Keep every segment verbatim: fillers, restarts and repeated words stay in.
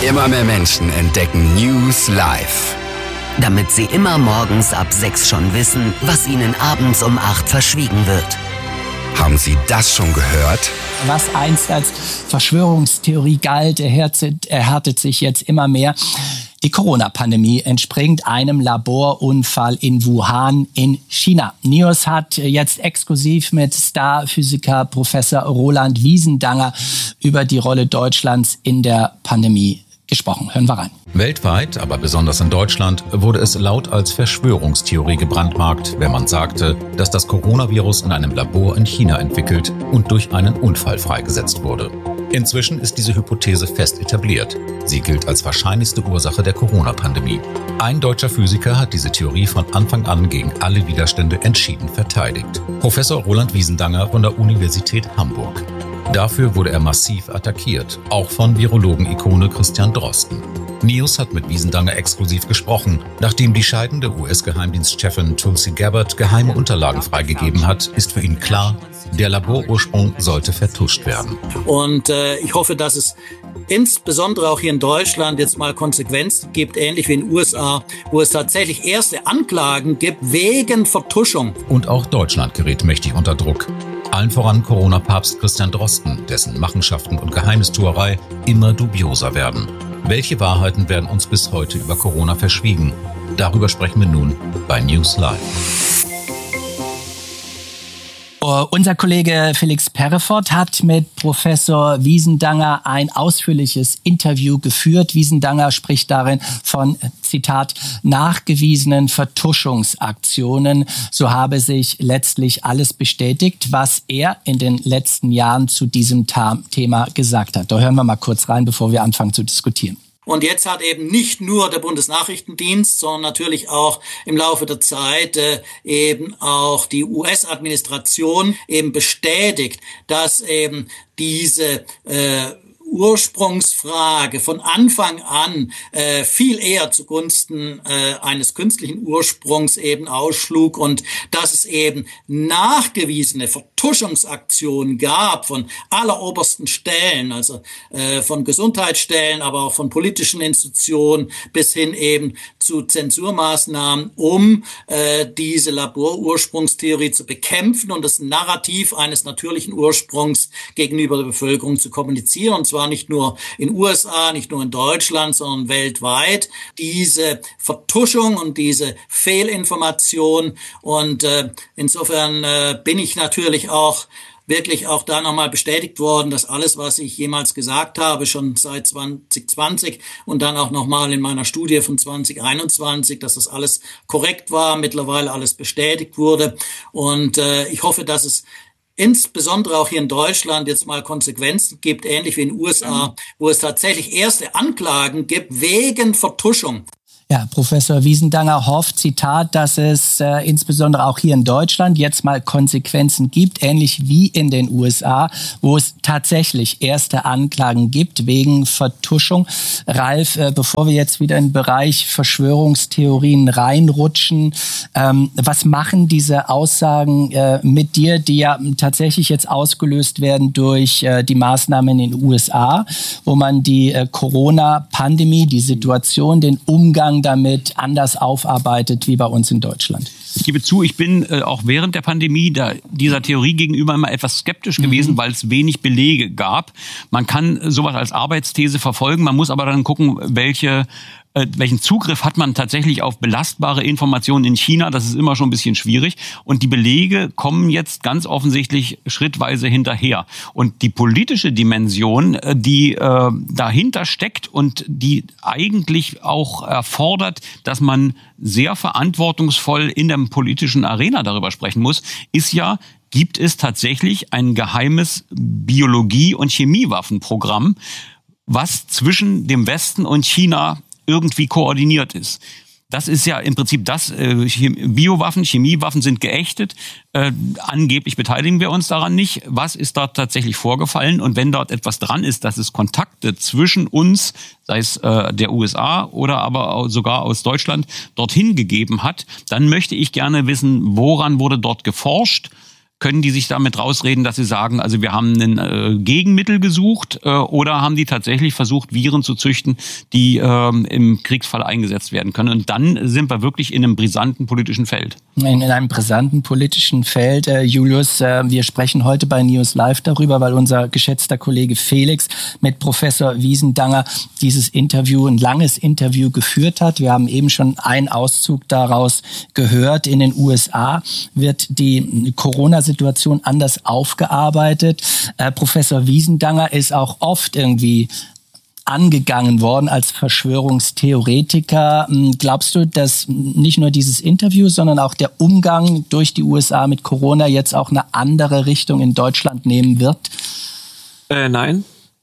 Immer mehr Menschen entdecken News Live. Damit sie immer morgens ab sechs schon wissen, was ihnen abends um acht verschwiegen wird. Haben Sie das schon gehört? Was einst als Verschwörungstheorie galt, erhärtet, erhärtet sich jetzt immer mehr. Die Corona-Pandemie entspringt einem Laborunfall in Wuhan in China. NEOS hat jetzt exklusiv mit Starphysiker Professor Roland Wiesendanger über die Rolle Deutschlands in der Pandemie gesprochen. Hören wir rein. Weltweit, aber besonders in Deutschland, wurde es laut als Verschwörungstheorie gebrandmarkt, wenn man sagte, dass das Coronavirus in einem Labor in China entwickelt und durch einen Unfall freigesetzt wurde. Inzwischen ist diese Hypothese fest etabliert. Sie gilt als wahrscheinlichste Ursache der Corona-Pandemie. Ein deutscher Physiker hat diese Theorie von Anfang an gegen alle Widerstände entschieden verteidigt. Professor Roland Wiesendanger von der Universität Hamburg. Dafür wurde er massiv attackiert, auch von Virologen-Ikone Christian Drosten. NEOS hat mit Wiesendanger exklusiv gesprochen. Nachdem die scheidende U S-Geheimdienstchefin Tulsi Gabbard geheime Unterlagen freigegeben hat, ist für ihn klar, der Laborursprung sollte vertuscht werden. Und äh, ich hoffe, dass es insbesondere auch hier in Deutschland jetzt mal Konsequenzen gibt, ähnlich wie in den U S A, wo es tatsächlich erste Anklagen gibt wegen Vertuschung. Und auch Deutschland gerät mächtig unter Druck. Allen voran Corona-Papst Christian Drosten, dessen Machenschaften und Geheimnistuerei immer dubioser werden. Welche Wahrheiten werden uns bis heute über Corona verschwiegen? Darüber sprechen wir nun bei News Live. Unser Kollege Felix Perrefort hat mit Professor Wiesendanger ein ausführliches Interview geführt. Wiesendanger spricht darin von, Zitat, nachgewiesenen Vertuschungsaktionen. So habe sich letztlich alles bestätigt, was er in den letzten Jahren zu diesem Thema gesagt hat. Da hören wir mal kurz rein, bevor wir anfangen zu diskutieren. Und jetzt hat eben nicht nur der Bundesnachrichtendienst, sondern natürlich auch im Laufe der Zeit äh, eben auch die U S-Administration eben bestätigt, dass eben diese äh, Ursprungsfrage von Anfang an äh, viel eher zugunsten äh, eines künstlichen Ursprungs eben ausschlug und dass es eben nachgewiesene Vertuschungsaktionen gab von allerobersten Stellen, also äh, von Gesundheitsstellen, aber auch von politischen Institutionen bis hin eben zu Zensurmaßnahmen, um äh, diese Laborursprungstheorie zu bekämpfen und das Narrativ eines natürlichen Ursprungs gegenüber der Bevölkerung zu kommunizieren, und zwar nicht nur in U S A, nicht nur in Deutschland, sondern weltweit. Diese Vertuschung und diese Fehlinformation und äh, insofern äh, bin ich natürlich auch wirklich auch da nochmal bestätigt worden, dass alles, was ich jemals gesagt habe, schon seit zwanzig zwanzig und dann auch nochmal in meiner Studie von zwanzig einundzwanzig, dass das alles korrekt war, mittlerweile alles bestätigt wurde. Und äh, ich hoffe, dass es insbesondere auch hier in Deutschland jetzt mal Konsequenzen gibt, ähnlich wie in den U S A, wo es tatsächlich erste Anklagen gibt wegen Vertuschung. Ja, Professor Wiesendanger hofft, Zitat, dass es äh, insbesondere auch hier in Deutschland jetzt mal Konsequenzen gibt, ähnlich wie in den U S A, wo es tatsächlich erste Anklagen gibt wegen Vertuschung. Ralf, äh, bevor wir jetzt wieder in den Bereich Verschwörungstheorien reinrutschen, ähm, was machen diese Aussagen äh, mit dir, die ja tatsächlich jetzt ausgelöst werden durch äh, die Maßnahmen in den U S A, wo man die äh, Corona-Pandemie, die Situation, den Umgang damit anders aufarbeitet wie bei uns in Deutschland? Ich gebe zu, ich bin äh, auch während der Pandemie da, dieser Theorie gegenüber immer etwas skeptisch gewesen, mhm. weil es wenig Belege gab. Man kann sowas als Arbeitsthese verfolgen, man muss aber dann gucken, welche welchen Zugriff hat man tatsächlich auf belastbare Informationen in China? Das ist immer schon ein bisschen schwierig. Und die Belege kommen jetzt ganz offensichtlich schrittweise hinterher. Und die politische Dimension, die äh, dahinter steckt und die eigentlich auch erfordert, dass man sehr verantwortungsvoll in der politischen Arena darüber sprechen muss, ist ja, gibt es tatsächlich ein geheimes Biologie- und Chemiewaffenprogramm, was zwischen dem Westen und China irgendwie koordiniert ist. Das ist ja im Prinzip das, äh, Biowaffen, Chemiewaffen sind geächtet, äh, angeblich beteiligen wir uns daran nicht. Was ist dort tatsächlich vorgefallen? Und wenn dort etwas dran ist, dass es Kontakte zwischen uns, sei es äh, der U S A oder aber auch sogar aus Deutschland, dorthin gegeben hat, dann möchte ich gerne wissen, woran wurde dort geforscht? können die sich damit rausreden, dass sie sagen, also wir haben ein äh, Gegenmittel gesucht äh, oder haben die tatsächlich versucht, Viren zu züchten, die äh, im Kriegsfall eingesetzt werden können? Und dann sind wir wirklich in einem brisanten politischen Feld. In, in einem brisanten politischen Feld, äh, Julius. Äh, wir sprechen heute bei News Live darüber, weil unser geschätzter Kollege Felix mit Professor Wiesendanger dieses Interview, ein langes Interview geführt hat. Wir haben eben schon einen Auszug daraus gehört. In den U S A wird die Corona Situation anders aufgearbeitet. Äh, Professor Wiesendanger ist auch oft irgendwie angegangen worden als Verschwörungstheoretiker. Glaubst du, dass nicht nur dieses Interview, sondern auch der Umgang durch die U S A mit Corona jetzt auch eine andere Richtung in Deutschland nehmen wird? Äh, nein.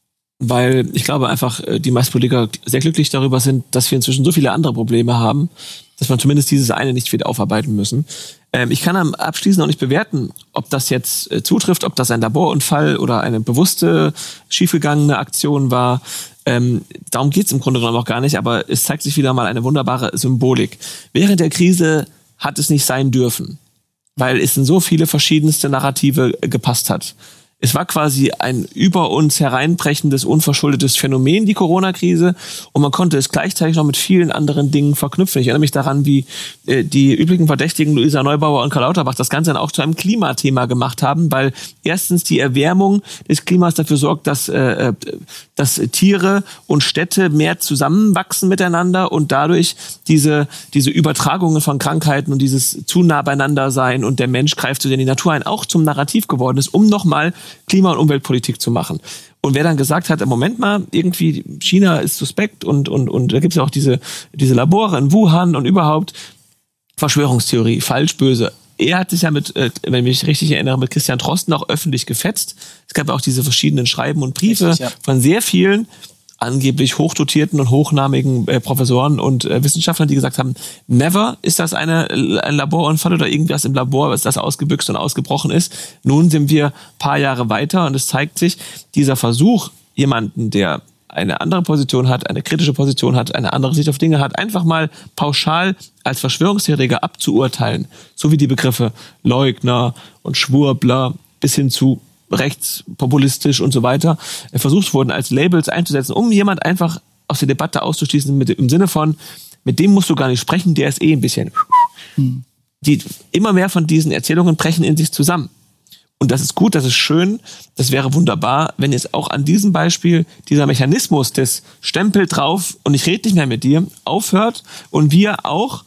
Weil ich glaube einfach, die meisten Politiker sehr glücklich darüber sind, dass wir inzwischen so viele andere Probleme haben, dass man zumindest dieses eine nicht wieder aufarbeiten müssen. Ähm, ich kann am abschließend noch nicht bewerten, ob das jetzt äh, zutrifft, ob das ein Laborunfall oder eine bewusste, schiefgegangene Aktion war. Ähm, darum geht's im Grunde genommen auch gar nicht, aber es zeigt sich wieder mal eine wunderbare Symbolik. Während der Krise hat es nicht sein dürfen, weil es in so viele verschiedenste Narrative gepasst hat. Es war quasi ein über uns hereinbrechendes, unverschuldetes Phänomen, die Corona-Krise. Und man konnte es gleichzeitig noch mit vielen anderen Dingen verknüpfen. Ich erinnere mich daran, wie äh, die übrigen Verdächtigen Luisa Neubauer und Karl Lauterbach das Ganze dann auch zu einem Klimathema gemacht haben, weil erstens die Erwärmung des Klimas dafür sorgt, dass, äh, dass Tiere und Städte mehr zusammenwachsen miteinander und dadurch diese, diese Übertragungen von Krankheiten und dieses zu nah beieinander sein und der Mensch greift so in die Natur ein, auch zum Narrativ geworden ist, um nochmal Klima- und Umweltpolitik zu machen. Und wer dann gesagt hat, im Moment mal, irgendwie China ist suspekt und, und, und da gibt es ja auch diese, diese Labore in Wuhan und überhaupt Verschwörungstheorie, falsch, böse. Er hat sich ja mit, wenn ich mich richtig erinnere, mit Christian Drosten auch öffentlich gefetzt. Es gab auch diese verschiedenen Schreiben und Briefe richtig, ja. von sehr vielen angeblich hochdotierten und hochnamigen äh, Professoren und äh, Wissenschaftlern, die gesagt haben, never ist das eine, ein Laborunfall oder irgendwas im Labor, was das ausgebüxt und ausgebrochen ist. Nun sind wir ein paar Jahre weiter und es zeigt sich, dieser Versuch, jemanden, der eine andere Position hat, eine kritische Position hat, eine andere Sicht auf Dinge hat, einfach mal pauschal als Verschwörungstheoretiker abzuurteilen, so wie die Begriffe Leugner und Schwurbler bis hin zu rechtspopulistisch und so weiter versucht wurden, als Labels einzusetzen, um jemand einfach aus der Debatte auszuschließen, mit, im Sinne von, mit dem musst du gar nicht sprechen, der ist eh ein bisschen. Hm. Die, immer mehr von diesen Erzählungen brechen in sich zusammen. Und das ist gut, das ist schön, das wäre wunderbar, wenn jetzt auch an diesem Beispiel dieser Mechanismus des Stempel drauf und ich rede nicht mehr mit dir aufhört und wir auch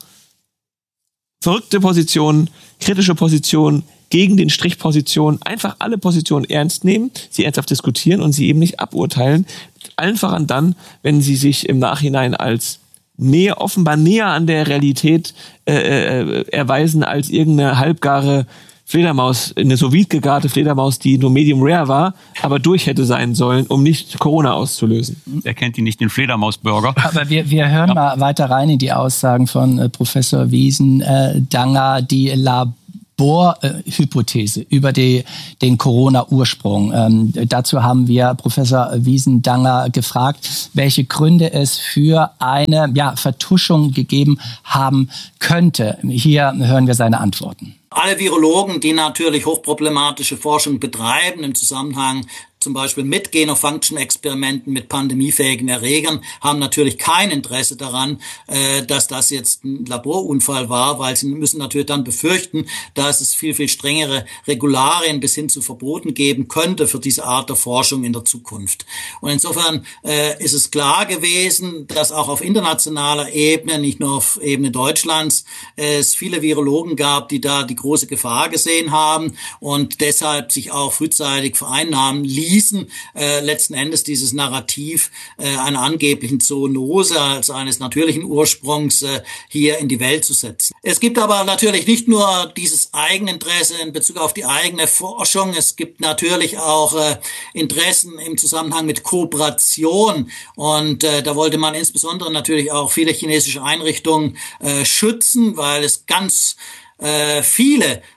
verrückte Positionen, kritische Positionen, gegen den Strich Positionen, einfach alle Positionen ernst nehmen, sie ernsthaft diskutieren und sie eben nicht aburteilen. Allen voran dann, wenn sie sich im Nachhinein als näher, offenbar näher an der Realität äh, äh, erweisen als irgendeine halbgare Fledermaus, eine sous vide gegarte Fledermaus, die nur medium rare war, aber durch hätte sein sollen, um nicht Corona auszulösen. Er kennt ihn nicht, den Fledermausburger. Aber wir, wir hören ja. mal weiter rein in die Aussagen von äh, Professor Wiesendanger, die Lab Bohrhypothese über die, den Corona-Ursprung. Ähm, dazu haben wir Professor Wiesendanger gefragt, welche Gründe es für eine ja, Vertuschung gegeben haben könnte. Hier hören wir seine Antworten. Alle Virologen, die natürlich hochproblematische Forschung betreiben im Zusammenhang zum Beispiel mit Gain-of-Function-Experimenten mit pandemiefähigen Erregern, haben natürlich kein Interesse daran, äh, dass das jetzt ein Laborunfall war, weil sie müssen natürlich dann befürchten, dass es viel, viel strengere Regularien bis hin zu Verboten geben könnte für diese Art der Forschung in der Zukunft. Und insofern äh, ist es klar gewesen, dass auch auf internationaler Ebene, nicht nur auf Ebene Deutschlands, äh, es viele Virologen gab, die da die große Gefahr gesehen haben und deshalb sich auch frühzeitig vereinnahmen ließen, Äh, letzten Endes dieses Narrativ äh, einer angeblichen Zoonose als eines natürlichen Ursprungs äh, hier in die Welt zu setzen. Es gibt aber natürlich nicht nur dieses Eigeninteresse in Bezug auf die eigene Forschung, es gibt natürlich auch äh, Interessen im Zusammenhang mit Kooperation und äh, da wollte man insbesondere natürlich auch viele chinesische Einrichtungen äh, schützen, weil es ganz äh, viele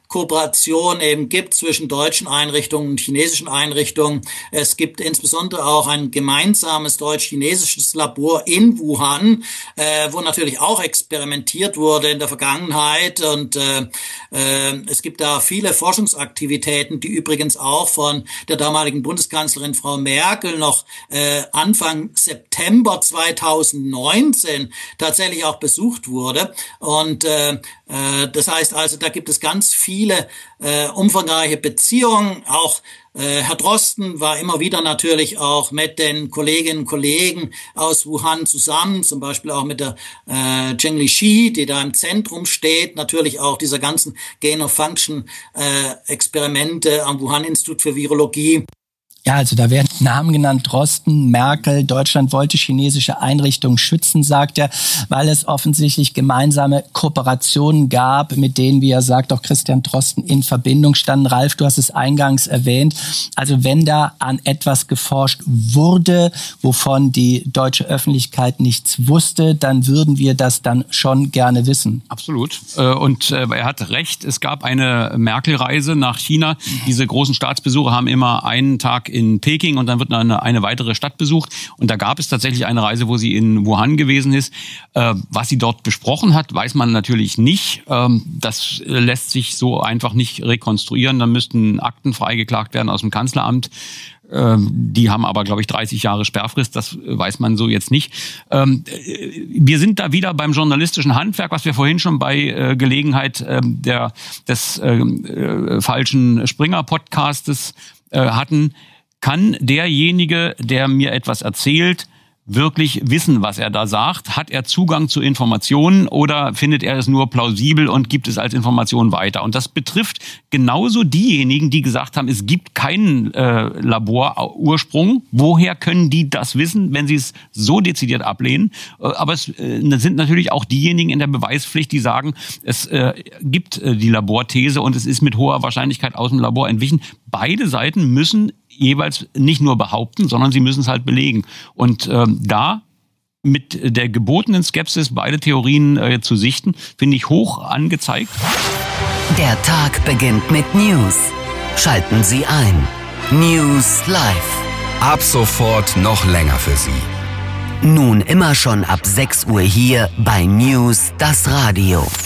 Kooperation eben gibt zwischen deutschen Einrichtungen und chinesischen Einrichtungen. Es gibt insbesondere auch ein gemeinsames deutsch-chinesisches Labor in Wuhan, äh, wo natürlich auch experimentiert wurde in der Vergangenheit, und äh, äh, es gibt da viele Forschungsaktivitäten, die übrigens auch von der damaligen Bundeskanzlerin Frau Merkel noch äh, Anfang September zweitausendneunzehn tatsächlich auch besucht wurde. Und äh, äh, das heißt also, da gibt es ganz viele äh, umfangreiche Beziehungen. Auch äh, Herr Drosten war immer wieder natürlich auch mit den Kolleginnen und Kollegen aus Wuhan zusammen, zum Beispiel auch mit der äh, Zheng Lixi, die da im Zentrum steht, natürlich auch dieser ganzen Gain-of-Function-Experimente am Wuhan-Institut für Virologie. Ja, also da werden Namen genannt, Drosten, Merkel. Deutschland wollte chinesische Einrichtungen schützen, sagt er, weil es offensichtlich gemeinsame Kooperationen gab, mit denen, wie er sagt, auch Christian Drosten in Verbindung standen. Ralf, du hast es eingangs erwähnt. Also wenn da an etwas geforscht wurde, wovon die deutsche Öffentlichkeit nichts wusste, dann würden wir das dann schon gerne wissen. Absolut. Und er hat recht, es gab eine Merkel-Reise nach China. Diese großen Staatsbesuche haben immer einen Tag in Peking und dann wird eine, eine weitere Stadt besucht. Und da gab es tatsächlich eine Reise, wo sie in Wuhan gewesen ist. Äh, was sie dort besprochen hat, weiß man natürlich nicht. Ähm, das lässt sich so einfach nicht rekonstruieren. Da müssten Akten freigeklagt werden aus dem Kanzleramt. Ähm, die haben aber, glaube ich, dreißig Jahre Sperrfrist. Das weiß man so jetzt nicht. Ähm, wir sind da wieder beim journalistischen Handwerk, was wir vorhin schon bei äh, Gelegenheit äh, der, des äh, äh, falschen Springer-Podcastes äh, hatten. Kann derjenige, der mir etwas erzählt, wirklich wissen, was er da sagt? Hat er Zugang zu Informationen oder findet er es nur plausibel und gibt es als Information weiter? Und das betrifft genauso diejenigen, die gesagt haben, es gibt keinen äh, Laborursprung. Woher können die das wissen, wenn sie es so dezidiert ablehnen? Äh, aber es äh, sind natürlich auch diejenigen in der Beweispflicht, die sagen, es äh, gibt äh, die Laborthese und es ist mit hoher Wahrscheinlichkeit aus dem Labor entwichen. Beide Seiten müssen jeweils nicht nur behaupten, sondern sie müssen es halt belegen. Und ähm, da mit der gebotenen Skepsis beide Theorien äh, zu sichten, finde ich hoch angezeigt. Der Tag beginnt mit News. Schalten Sie ein. News Live. Ab sofort noch länger für Sie. Nun immer schon ab sechs Uhr hier bei News das Radio.